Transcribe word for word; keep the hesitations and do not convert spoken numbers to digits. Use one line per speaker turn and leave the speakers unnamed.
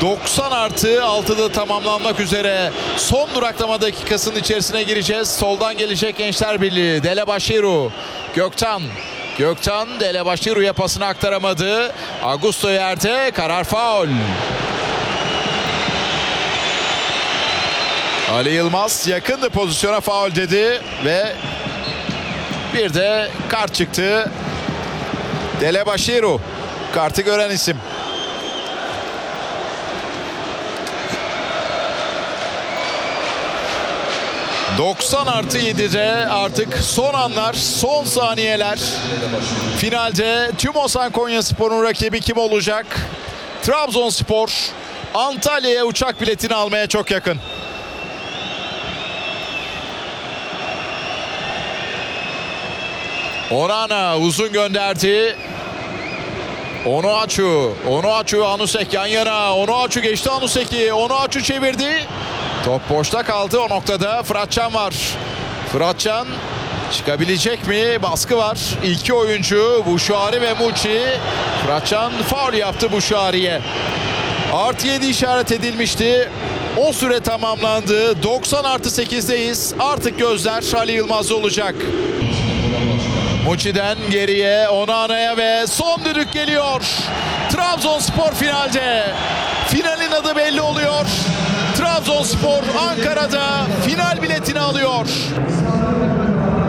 doksan artı altıda tamamlanmak üzere. Son duraklama dakikasının içerisine gireceğiz. Soldan gelecek Gençler Birliği. Delebaşiru. Göktan. Göktan Delebaşiru'ya pasını aktaramadı. Augusto yerde. Karar faul. Ali Yılmaz yakındı pozisyona, faul dedi ve bir de kart çıktı. Delebaşiru kartı gören isim. doksan artı yedide artık son anlar, son saniyeler. Finalde Tümosan Konyaspor'un rakibi kim olacak? Trabzonspor Antalya'ya uçak biletini almaya çok yakın. Onana uzun gönderdi. Onuachu. Onuachu, Anusek yan yana. Onuachu geçti Anusek'i. Onuachu çevirdi. Top boşta kaldı. O noktada Fıratcan var. Fıratcan çıkabilecek mi? Baskı var. İki oyuncu Buşari ve Muçi. Fıratcan faul yaptı Buşari'ye. Artı yedi işaret edilmişti. O süre tamamlandı. doksan artı sekizdeyiz. Artık gözler Ali Yılmaz'da olacak. Muçi'den geriye Onana'ya ve son düdük geliyor. Trabzonspor finalde. Finalin adı belli oluyor. Trabzonspor Ankara'da final biletini alıyor.